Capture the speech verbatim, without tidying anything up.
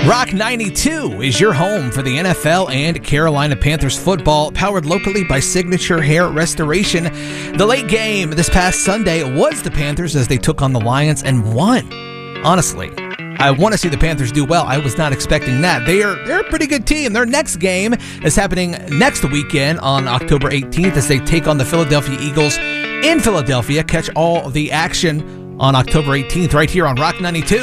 Rock ninety-two is your home for the N F L and Carolina Panthers football, powered locally by Signature Hair Restoration. The late game this past Sunday was the Panthers as they took on the Lions and won. Honestly, I want to see the Panthers do well. I was not expecting that. They are they're a pretty good team. Their next game is happening next weekend on October eighteenth as they take on the Philadelphia Eagles in Philadelphia. Catch all the action on October eighteenth right here on Rock ninety-two.